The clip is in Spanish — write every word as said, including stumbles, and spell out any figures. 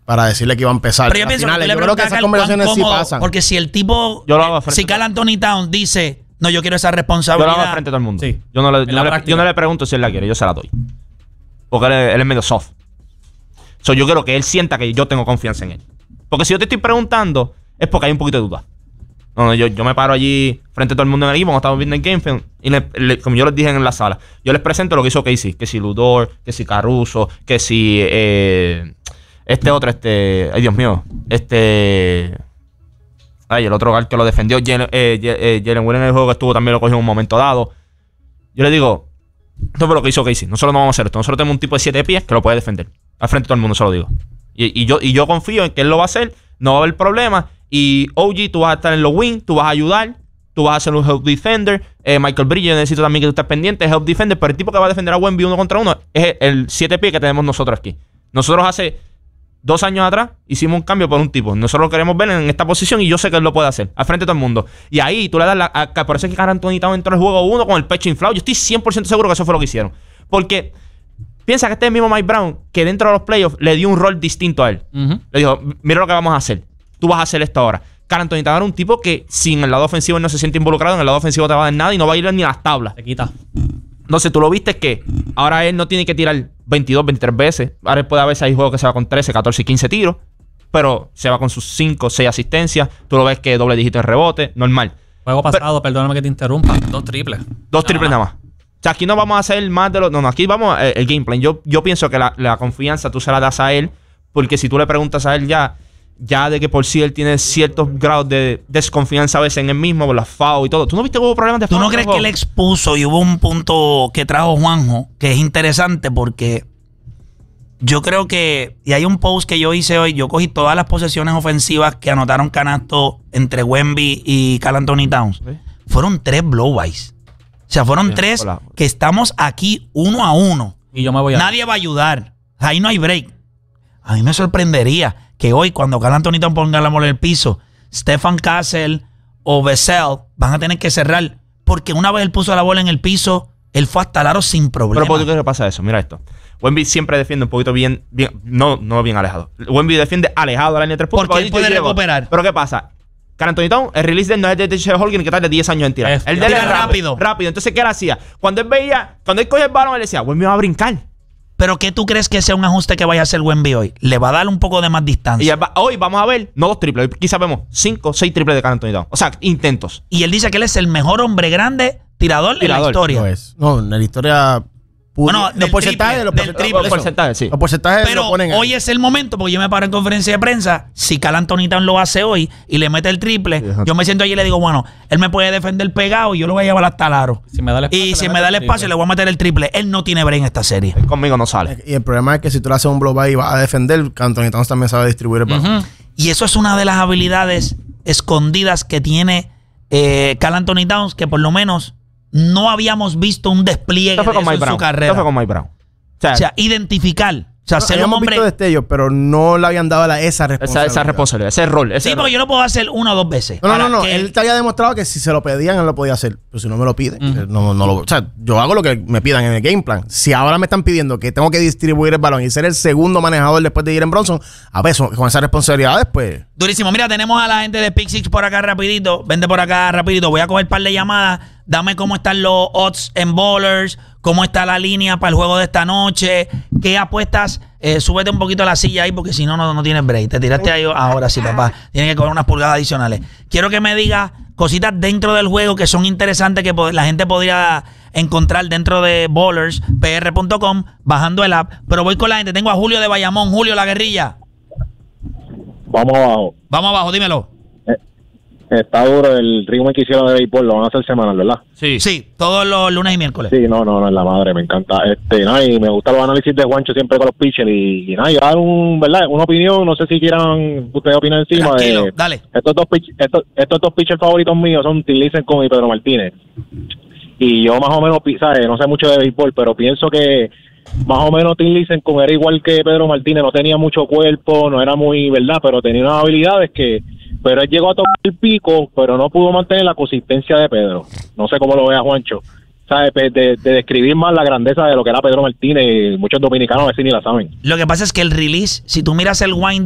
para decirle que iba a empezar. Pero yo pienso finales, que yo creo que esas conversaciones sí pasan. Porque si el tipo, yo lo hago si Karl Anthony Towns dice, no, yo quiero esa responsabilidad. Yo lo hago frente a todo el mundo. Sí. Yo, no le, yo, no le, yo no le pregunto si él la quiere, yo se la doy. Porque él, él es medio soft. So, yo quiero que él sienta que yo tengo confianza en él. Porque si yo te estoy preguntando, es porque hay un poquito de duda. No, no, yo, yo me paro allí frente a todo el mundo en el equipo cuando estamos viendo el game film, y le, le, como yo les dije en la sala, yo les presento lo que hizo Casey. Que si Ludor, que si Caruso, que si eh, este otro, este... Ay, Dios mío. Este... Ay, el otro que lo defendió, Jalen eh, eh, Williams en el juego que estuvo, también lo cogió en un momento dado. Yo le digo, esto fue lo que hizo Casey. Nosotros no vamos a hacer esto. Nosotros tenemos un tipo de siete pies que lo puede defender. Al frente de todo el mundo, se lo digo. Y, y, yo, y yo confío en que él lo va a hacer. No va a haber problema. Y O G, tú vas a estar en los wings, tú vas a ayudar. Tú vas a ser un help defender. Eh, Michael Bridges, yo necesito también que tú estés pendiente. Help defender. Pero el tipo que va a defender a Wemby uno contra uno es el siete pies que tenemos nosotros aquí. Nosotros hace dos años atrás hicimos un cambio por un tipo. Nosotros lo queremos ver en esta posición y yo sé que él lo puede hacer. Al frente de todo el mundo. Y ahí tú le das la... A, por eso es que Karl Anthony Towns entró en el juego uno con el pecho inflado. Yo estoy cien por ciento seguro que eso fue lo que hicieron. Porque piensa que este mismo Mike Brown, que dentro de los playoffs le dio un rol distinto a él. Uh-huh. Le dijo, mira lo que vamos a hacer. Tú vas a hacer esto ahora. Karl Anthony Towns era un tipo que sin el lado ofensivo él no se siente involucrado. En el lado ofensivo te va a dar nada y no va a ir ni a las tablas. Te quita. Entonces tú lo viste que ahora él no tiene que tirar veintidós, veintitrés veces. Ahora él puede haber hay juegos que se va con trece, catorce y quince tiros. Pero se va con sus cinco, seis asistencias. Tú lo ves que doble dígito de rebote. Normal. Juego pasado, pero, perdóname que te interrumpa. Dos triples. Dos triples nada más. O sea, aquí no vamos a hacer más de lo... No, no, aquí vamos el, el game plan. Yo, yo pienso que la, la confianza tú se la das a él. Porque si tú le preguntas a él ya... Ya de que por sí él tiene ciertos grados de desconfianza a veces en él mismo, por las F A U y todo. ¿Tú no viste que hubo problemas de F A U? ¿Tú no crees que él expuso y hubo un punto que trajo Juanjo que es interesante? Porque yo creo que, y hay un post que yo hice hoy, yo cogí todas las posesiones ofensivas que anotaron canasto entre Wemby y Karl Anthony Towns. ¿Sí? Fueron tres blow-bys. O sea, fueron sí, tres hola. que estamos aquí uno a uno. Y yo me voy a... Nadie va a ayudar. Ahí no hay break. A mí me sorprendería que hoy, cuando Karl Anthony Towns ponga la bola en el piso, Stefan Castle o Vassell van a tener que cerrar. Porque una vez él puso la bola en el piso, él fue hasta el aro sin problema. Pero ¿por qué pasa eso? Mira esto. Wemby siempre defiende un poquito bien, bien no, no bien alejado. Wemby defiende alejado de la línea de tres puntos. Porque él puede recuperar. Pero ¿qué pasa? Karl Anthony Towns, el release de él no es de T J Holgren que tarda diez años en tirar. Es, él de tira él rápido. Rápido. Entonces, ¿qué él hacía? Cuando él veía, cuando él cogía el balón, él decía, Wemby va a brincar. ¿Pero qué tú crees que sea un ajuste que vaya a hacer Wemby hoy? Le va a dar un poco de más distancia. Y va, hoy vamos a ver, no dos triples, hoy quizás vemos cinco, seis triples de Karl Anthony Towns. O sea, intentos. Y él dice que él es el mejor hombre grande tirador, tirador. en la historia. No es. No, en la historia... Bueno, los porcentajes, los del triple. Los porcentajes, sí. Los porcentajes Pero lo ponen hoy ahí. es el momento, porque yo me paro en conferencia de prensa. Si Karl Anthony Towns lo hace hoy y le mete el triple, sí, yo me siento allí y le digo, bueno, él me puede defender pegado y yo lo voy a llevar hasta el aro. Si me da el espacio, y si me da el espacio, le voy a meter el triple. Él no tiene break en esta serie. Él conmigo no sale. Y el problema es que si tú le haces un blow by y vas a defender, Anthony Towns también sabe distribuir el balón. Uh-huh. Y eso es una de las habilidades escondidas que tiene eh, Karl Anthony Towns, que por lo menos no habíamos visto un despliegue de eso en su carrera. Esto fue con Mike Brown. O sea, o sea, identificar. O sea, no, ser un hombre. Visto destellos, pero no le habían dado la, esa responsabilidad. Esa, esa responsabilidad, ese rol. Ese sí, porque rol. yo no puedo hacer una o dos veces. No, no, no. Que... Él te había demostrado que si se lo pedían, él lo podía hacer. Pero si no me lo piden, uh-huh. no, no lo. O sea, yo hago lo que me pidan en el game plan. Si ahora me están pidiendo que tengo que distribuir el balón y ser el segundo manejador después de Jalen Brunson, a ver, con esas responsabilidades, pues. Durísimo. Mira, tenemos a la gente de Pick Six por acá rapidito. Vente por acá rapidito. Voy a coger un par de llamadas. Dame cómo están los odds en bowlers, cómo está la línea para el juego de esta noche, qué apuestas. Eh, súbete un poquito a la silla ahí porque si no, no, no tienes break. Te tiraste ahí ahora sí, papá. Tienes que coger unas pulgadas adicionales. Quiero que me digas cositas dentro del juego que son interesantes que la gente podría encontrar dentro de bowlers p r punto com bajando el app. Pero voy con la gente. Tengo a Julio de Bayamón. Julio, la guerrilla. Vamos abajo. Vamos abajo, dímelo. Está duro el ritmo que hicieron de béisbol, lo van a hacer semanal, ¿verdad? Sí. Sí, todos los lunes y miércoles. Sí, no, no, no, es la madre, me encanta. Este, nada, y me gustan los análisis de Juancho siempre con los pitchers y, y nada, yo dar un, ¿verdad? Una opinión, no sé si quieran ustedes opinar encima. Tranquilo, de dale. Estos dos pitch, estos, estos dos pitchers favoritos míos son Tim Lincecum y Pedro Martínez. Y yo más o menos, ¿sabes? No sé mucho de béisbol, pero pienso que más o menos Tim Lincecum era igual que Pedro Martínez, no tenía mucho cuerpo, no era muy, ¿verdad? Pero tenía unas habilidades que... Pero él llegó a tocar el pico, pero no pudo mantener la consistencia de Pedro. No sé cómo lo vea Juancho. ¿Sabes? De, de, de describir más la grandeza de lo que era Pedro Martínez, muchos dominicanos a veces ni la saben. Lo que pasa es que el release, si tú miras el wind